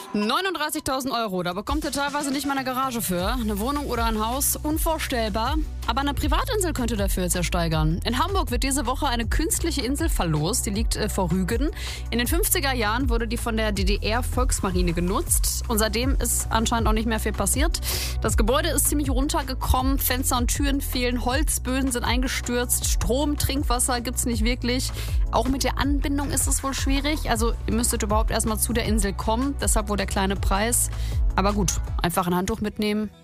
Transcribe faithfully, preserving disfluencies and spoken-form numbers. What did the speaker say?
neununddreißigtausend Euro, da bekommt ihr teilweise nicht mal eine Garage für. Eine Wohnung oder ein Haus, unvorstellbar. Aber eine Privatinsel könnt ihr dafür jetzt ersteigern. In Hamburg wird diese Woche eine künstliche Insel verlost, die liegt äh, vor Rügen. In den fünfziger Jahren wurde die von der D D R-Volksmarine genutzt. Und seitdem ist anscheinend auch nicht mehr viel passiert. Das Gebäude ist ziemlich runtergekommen, Fenster und Türen fehlen, Holzböden sind eingestürzt, Strom, Trinkwasser gibt's nicht wirklich. Auch mit der Anbindung ist es wohl schwierig. Also ihr müsstet überhaupt erstmal zu der Insel kommen, deshalb wohl der kleine Preis. Aber gut, einfach ein Handtuch mitnehmen.